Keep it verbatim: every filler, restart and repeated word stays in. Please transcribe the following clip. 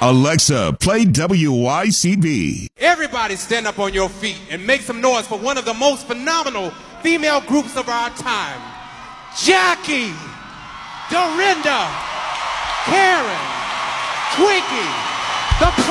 Alexa, play W Y C B. Everybody stand up on your feet and make some noise for one of the most phenomenal female groups of our time. Jackie, Dorinda, Karen, Twinkie, the